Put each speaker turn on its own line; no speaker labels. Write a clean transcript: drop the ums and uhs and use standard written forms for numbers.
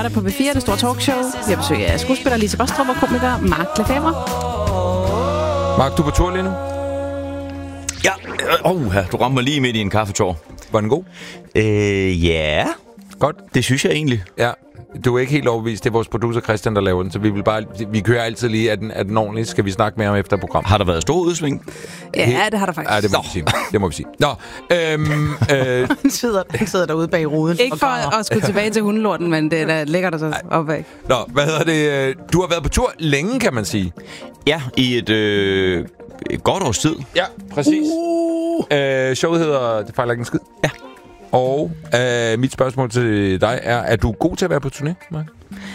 Der på B4, det store talkshow. Vi har besøg af skuespiller Lise Bostrup og komiker Mark Lefebvre.
Mark, du er på tur lige nu?
Ja, du rammer mig lige midt i en kaffetår.
Var den god?
Ja.
Godt.
Det synes jeg egentlig.
Ja, du er ikke helt overbevist. Det er vores producer Christian, der laver den, så vi kører altid lige, er den ordentlig? Skal vi snakke mere om efter program?
Har der været stor udsving?
Ja, det har der faktisk.
Ja, det må vi sige. Nå,
Han sidder derude bag ruden.
Ikke for at skulle tilbage til hundelorten, men det er da lækkert at så opad.
Nå, hvad hedder det? Du har været på tur længe, kan man sige.
Ja, i et godt års tid.
Ja, præcis. Showet hedder Det fejler ikke en skid.
Ja.
Og mit spørgsmål til dig er du god til at være på turné, Mark?